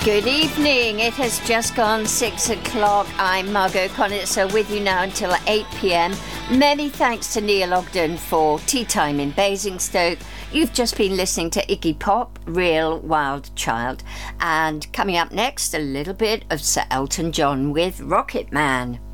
Good evening. It has just gone 6 o'clock. I'm Margot Conitzer with you now until 8 p.m. Many thanks to Neil Ogden for Tea Time in Basingstoke. You've just been listening to Iggy Pop, Real Wild Child. And coming up next, a little bit of Sir Elton John with Rocket Man.